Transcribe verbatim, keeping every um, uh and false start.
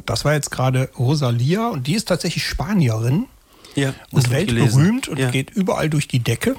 das war jetzt gerade Rosalía und die ist tatsächlich Spanierin Ja, und weltberühmt und ja. geht überall durch die Decke.